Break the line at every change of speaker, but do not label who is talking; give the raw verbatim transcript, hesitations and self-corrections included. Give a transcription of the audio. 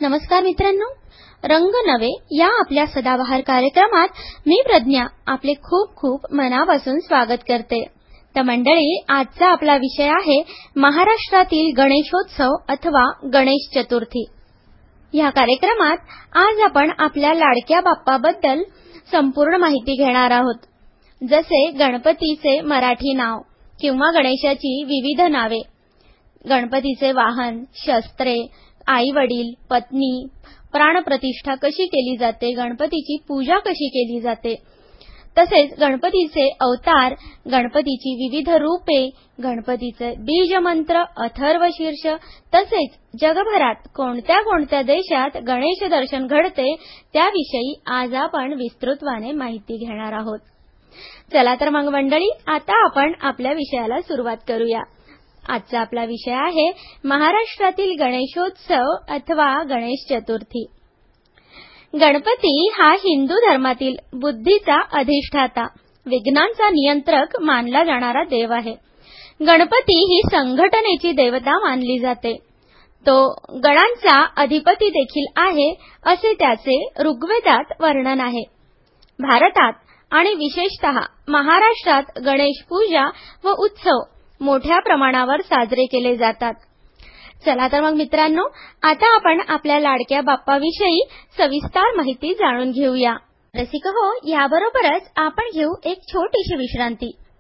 नमस्कार मित्रांनो, रंग नवे या आपल्या सदाबहार कार्यक्रमात मी प्रज्ञा आपले खूप खूप मनापासून स्वागत करते। तर मंडळी, आजचा आपला विषय आहे महाराष्ट्रातील गणेशोत्सव अथवा गणेश चतुर्थी। या कार्यक्रमात आज आपण आपल्या लाडक्या बाप्पाबद्दल संपूर्ण माहिती घेणार आहोत। जसे गणपतीचे मराठी नाव किंवा गणेशाची विविध नावे, गणपतीचे वाहन, शस्त्रे, आई-वडील, पत्नी, प्राणप्रतिष्ठा कशी केली जाते, गणपतीची पूजा कशी केली जाते, तसेच गणपतीचे अवतार, गणपतीची विविध रूपे, गणपतीचे बीजमंत्र, अथर्वशीर्ष, तसेच जगभरात कोणत्या कोणत्या देशात गणेश दर्शन घडते त्याविषयी आज आपण विस्तृतपणे माहिती घेणार आहोत। चला तर मग मंडळी, आता आपण आपल्या विषयाला सुरुवात करूया। आजचा आपला विषय आहे महाराष्ट्रातील गणेशोत्सव अथवा गणेश चतुर्थी। गणपती हा हिंदू धर्मातील बुद्धीचा अधिष्ठाता, विघ्नांचा नियंत्रक मानला जाणारा देव आहे। गणपती ही संघटनेची देवता मानली जाते। तो गणांचा अधिपती देखील आहे असे त्याचे ऋग्वेदात वर्णन आहे। भारतात आणि विशेषतः महाराष्ट्रात गणेश पूजा व उत्सव मोठ्या प्रमाणावर साजरे केले जातात। चला तर मग मित्रांनो, आता आपण आपल्या लाडक्या बाप्पाविषयी सविस्तर माहिती जाणून घेऊया। रसिक हो, याबरोबरच आपण घेऊ एक छोटीशी विश्रांती।